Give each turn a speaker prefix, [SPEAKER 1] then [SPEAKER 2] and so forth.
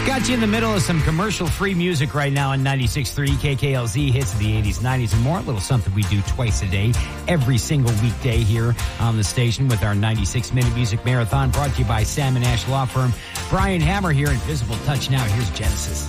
[SPEAKER 1] Got you in the middle of some commercial-free music right now on 96.3 KKLZ, hits of the 80s, 90s, and more. A little something we do twice a day, every single weekday here on the station with our 96-minute music marathon, brought to you by Sam & Ash Law Firm. Brian Hammer here, Invisible Touch. Now, here's Genesis.